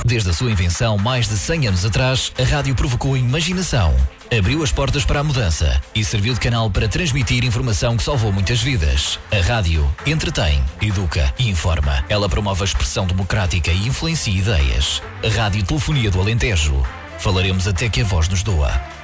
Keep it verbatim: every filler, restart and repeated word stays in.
Desde a sua invenção mais de cem anos atrás, a rádio provocou a imaginação, abriu as portas para a mudança e serviu de canal para transmitir informação que salvou muitas vidas. A rádio entretém, educa e informa. Ela promove a expressão democrática e influencia ideias. A Rádio Telefonia do Alentejo. Falaremos até que a voz nos doa.